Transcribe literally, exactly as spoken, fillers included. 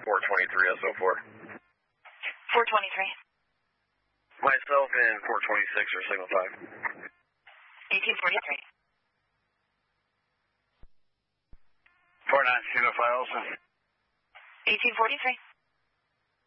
four twenty-three S O four. four twenty-three. Myself and four twenty-six or signal five. eighteen forty-three. four nine, signal five also. eighteen forty-three.